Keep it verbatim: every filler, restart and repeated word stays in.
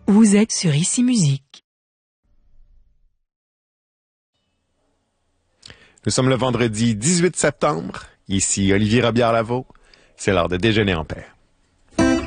Vous êtes sur Ici Musique. Nous sommes le vendredi dix-huit septembre. Ici Olivier Robillard-Lavaux. C'est l'heure de déjeuner en paix.